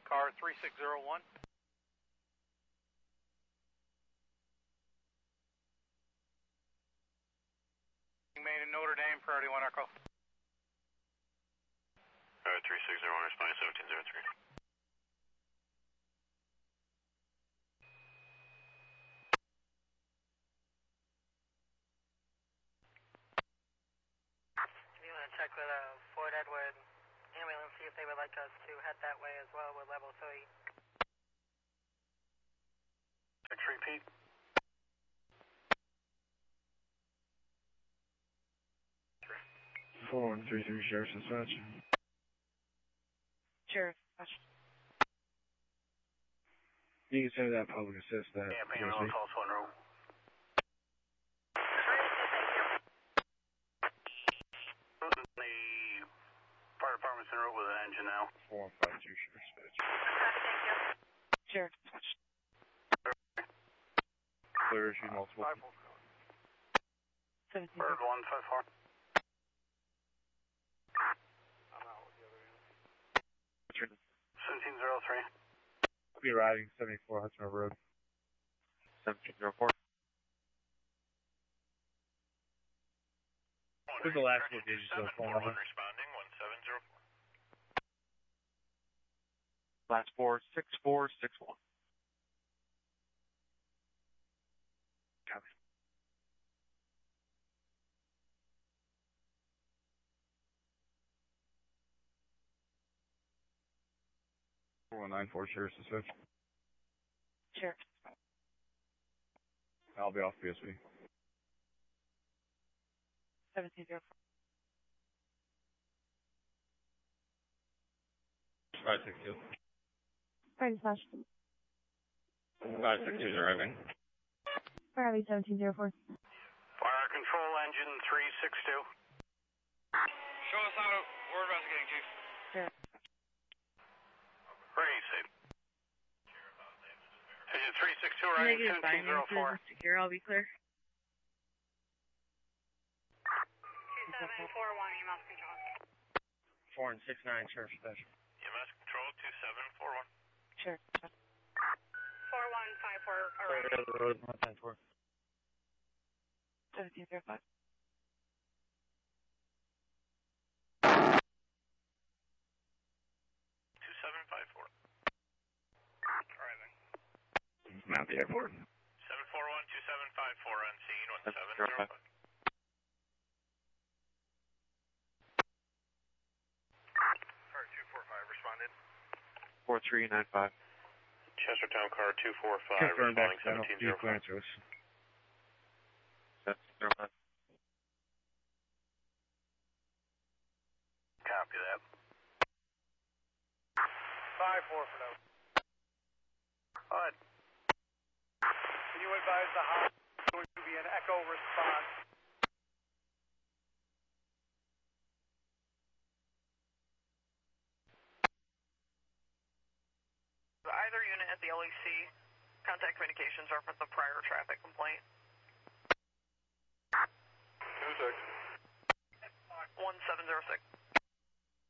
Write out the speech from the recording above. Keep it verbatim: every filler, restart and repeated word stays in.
car three six zero one. Made in Notre Dame, priority one echo. Alright, three six zero one, responding seventeen zero three. You want to check with uh, Fort Edward ambulance, see if they would like us to head that way as well with level three. Six repeat. four one three three, Sheriff's Dispatch. Sheriff, dispatch. You can send that public assist that. Yeah, ping on false one row. The fire department's en route with an engine now. four one five two, Sheriff's Dispatch. Sheriff, dispatch. Clear issue multiple. seventeen Bird one five four. seventeen zero three. I'll be riding seventy-four Hudson River Road. seventeen zero four. Who's the last four digits of the phone number? Responding one seven zero four. Last four, six four six one. Copy. four one nine four, Sheriff's Dispatch. Sheriff. I'll be off B S V. seventeen zero four. five six two. Fire dispatch. five six two is arriving. Fire Heavy seventeen zero four. Fire control engine three six two. Show us out. We're investigating, Chief. Sheriff. Ready, safe. Engine three six two, riding seventeen zero four. Secure, I'll be clear. two seven four one, E M S control. four and six nine, Sheriff's Dispatch. E M S control two seven four one. Sheriff. four one five four, Right arriving. over the road, one ten four. seventeen zero five. two seven five four. Arriving. I'm out the airport. seven four one two seven five four on scene one seven zero five. Car two four five responded. four three nine five. Chestertown car two four five, Confirm back responding channel. seventeen zero five. Clearance us. Copy that. five four for now. Alright. Can you advise the hot is going to be an echo response? Either unit at the L E C, contact communications are for the prior traffic complaint. two six. one seven zero six.